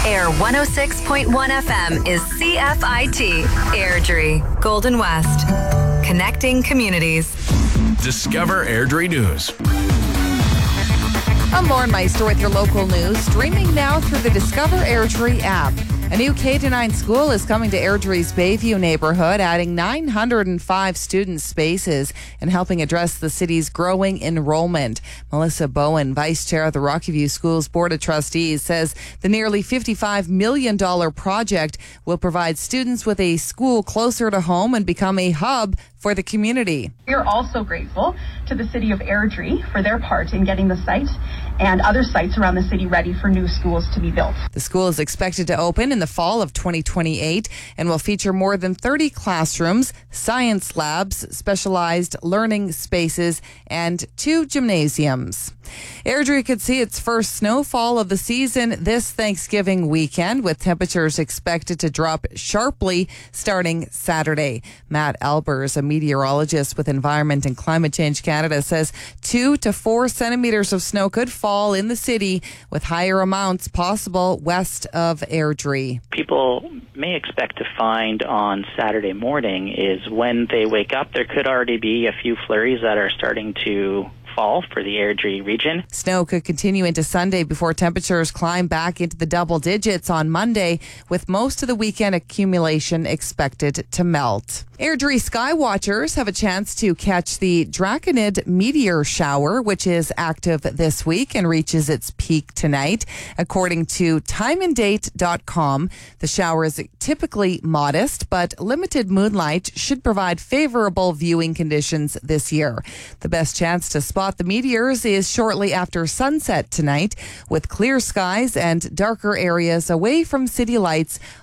Air 106.1 FM is CFIT, Airdrie, Golden West. Connecting communities. Discover Airdrie News. I'm Lauren Meister with your local news, streaming now through the Discover Airdrie app. A new K-9 school is coming to Airdrie's Bayview neighborhood, adding 905 student spaces and helping address the city's growing enrollment. Melissa Bowen, vice chair of the Rocky View Schools Board of Trustees, says the nearly $55 million project will provide students with a school closer to home and become a hub for the community. We are also grateful to the city of Airdrie for their part in getting the site and other sites around the city ready for new schools to be built. The school is expected to open in the fall of 2028 and will feature more than 30 classrooms, science labs, specialized learning spaces, and 2 gymnasiums. Airdrie could see its first snowfall of the season this Thanksgiving weekend, with temperatures expected to drop sharply starting Saturday. Matt Albers, a meteorologist with Environment and Climate Change Canada, says 2 to 4 centimeters of snow could fall in the city, with higher amounts possible west of Airdrie. People may expect to find on Saturday morning is when they wake up, there could already be a few flurries that are starting to fall for the Airdrie region. Snow could continue into Sunday before temperatures climb back into the double digits on Monday, with most of the weekend accumulation expected to melt. Airdrie sky watchers have a chance to catch the Draconid meteor shower, which is active this week and reaches its peak tonight. According to timeanddate.com, the shower is typically modest, but limited moonlight should provide favorable viewing conditions this year. The best chance to spot the meteors is shortly after sunset tonight, with clear skies and darker areas away from city lights